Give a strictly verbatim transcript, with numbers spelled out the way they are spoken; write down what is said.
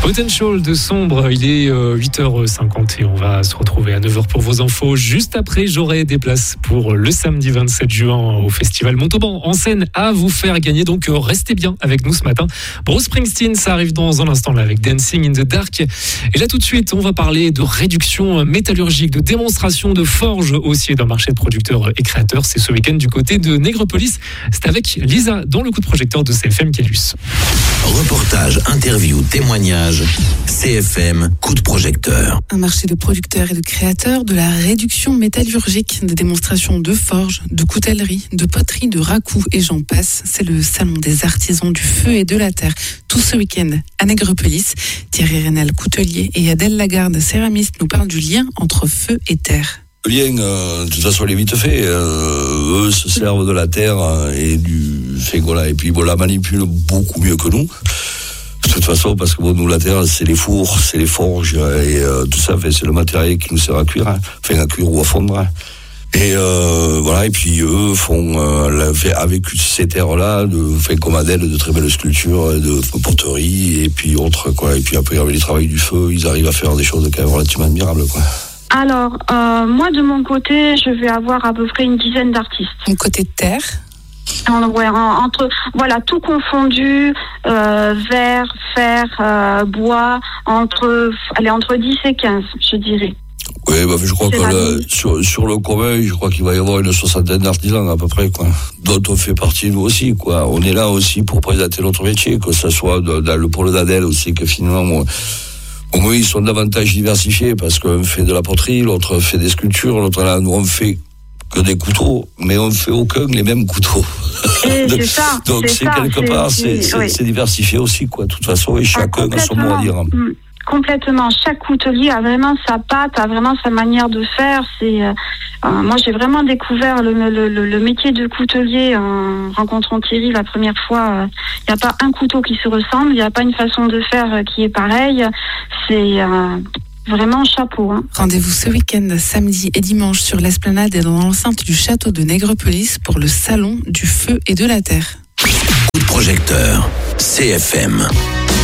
Potential de Sombre, il est huit heures cinquante et on va se retrouver à neuf heures pour vos infos. Juste après, j'aurai des places pour le samedi vingt-sept juin au festival Montauban en scène à vous faire gagner. Donc restez bien avec nous ce matin. Bruce Springsteen, ça arrive dans un instant là avec Dancing in the Dark. Et là tout de suite, on va parler de réduction métallurgique, de démonstration de forge aussi d'un marché de producteurs et créateurs. C'est ce week-end du côté de Nègrepelisse. C'est avec Lisa dans le coup de projecteur de C F M Callus. Reportage, interview, témoignage. C F M, coup de projecteur. Un marché de producteurs et de créateurs, de la réduction métallurgique, des démonstrations de forge, de coutellerie, de poterie, de racoup et j'en passe. C'est le salon des artisans du feu et de la terre. Tout ce week-end à Nègrepelisse. Thierry Rénal, coutelier, et Adèle Lagarde, céramiste, nous parlent du lien entre feu et terre. Le lien, euh, de toute façon, il est vite fait. Euh, eux se servent de la terre et du fait, voilà, et puis bon, la manipulent beaucoup mieux que nous. De toute façon, parce que bon, nous, la terre, c'est les fours, c'est les forges, et euh, tout ça, fait, c'est le matériel qui nous sert à cuire, hein, enfin à cuire ou à fondre. Hein. Et euh, voilà, et puis eux font euh, avec ces terres-là, de, fait comme Adèle, de très belles sculptures, de poterie, et puis autres, quoi. Et puis après, avec les travaux du feu, ils arrivent à faire des choses quand même relativement admirables, quoi. Alors, euh, moi, de mon côté, je vais avoir à peu près une dizaine d'artistes. Un côté de terre. En, ouais, en, entre, voilà, tout confondu, euh, verre, fer, euh, bois, entre, allez, entre dix et quinze, je dirais. Oui, bah, je crois c'est que là, sur, sur le commun, je crois qu'il va y avoir une soixantaine d'artisans à peu près, quoi. Dont on fait partie, nous aussi, quoi. On est là aussi pour présenter notre métier, que ce soit dans, dans le pôle d'Adèle aussi, que finalement, moi, au moins, ils sont davantage diversifiés parce qu'un fait de la poterie, l'autre fait des sculptures, l'autre là, nous, on fait que des couteaux, mais on ne fait aucun les mêmes couteaux. Et c'est ça. Donc, c'est, c'est quelque ça, part, c'est, c'est, c'est, oui. c'est diversifié aussi, quoi, de toute façon, et chacun ah, a son mot à dire. Mmh. Complètement. Chaque coutelier a vraiment sa patte, a vraiment sa manière de faire. C'est, euh, euh, moi, j'ai vraiment découvert le, le, le, le métier de coutelier en rencontrant Thierry la première fois. Il euh, n'y a pas un couteau qui se ressemble, il n'y a pas une façon de faire euh, qui est pareille. C'est euh, vraiment chapeau. Hein. Rendez-vous ce week-end, samedi et dimanche, sur l'esplanade et dans l'enceinte du château de Nègrepelisse pour le salon du feu et de la terre. Coup de projecteur, C F M.